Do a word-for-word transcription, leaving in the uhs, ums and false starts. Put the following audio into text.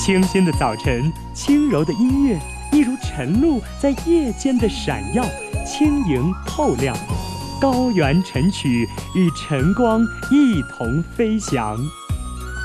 清新的早晨，轻柔的音乐，一如晨露在夜间的闪耀，轻盈透亮。高原晨曲与晨光一同飞翔。